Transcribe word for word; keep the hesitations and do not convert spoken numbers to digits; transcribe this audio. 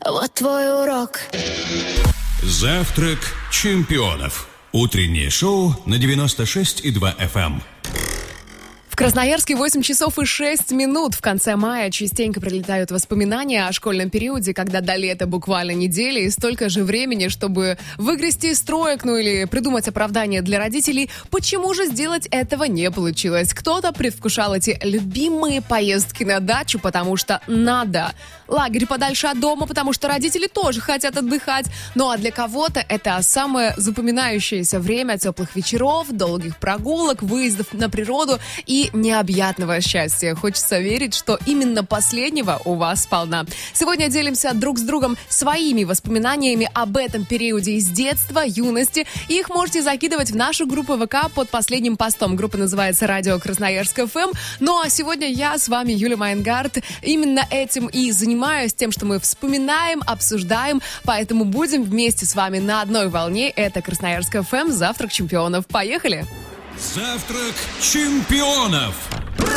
Вот твой урок. Завтрак чемпионов. Утреннее шоу на девяносто шесть и два эф эм. В Красноярске восемь часов и шесть минут. В конце мая частенько прилетают воспоминания о школьном периоде, когда до лета буквально недели и столько же времени, чтобы выгрести из строек, ну или придумать оправдание для родителей. Почему же сделать этого не получилось? Кто-то предвкушал эти любимые поездки на дачу, потому что надо. Лагерь подальше от дома, потому что родители тоже хотят отдыхать. Ну а для кого-то это самое запоминающееся время теплых вечеров, долгих прогулок, выездов на природу и необъятного счастья. Хочется верить, что именно последнего у вас полна. Сегодня делимся друг с другом своими воспоминаниями об этом периоде из детства, юности. И их можете закидывать в нашу группу ВК под последним постом. Группа называется «Радио Красноярск эф эм». Ну а сегодня я с вами, Юлия Майнгард, именно этим и занимаюсь, тем, что мы вспоминаем, обсуждаем. Поэтому будем вместе с вами на одной волне. Это Красноярск эф эм, завтрак чемпионов. Поехали! Завтрак чемпионов.